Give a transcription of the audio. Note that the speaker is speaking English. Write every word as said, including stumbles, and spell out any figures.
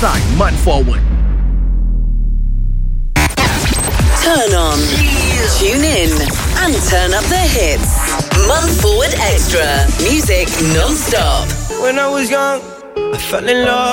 alongside Month Forward. Turn on, tune in, and turn up the hits. Month Forward Extra. Music non-stop. When I was young, I fell in love.